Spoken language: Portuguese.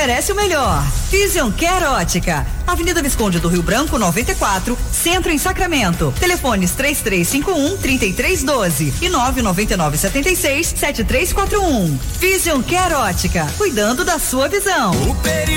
merece o melhor. Vision Care Ótica, Avenida Visconde do Rio Branco 94, Centro em Sacramento. Telefones 3351-3312 e 99976-7341. Vision Care Ótica, cuidando da sua visão.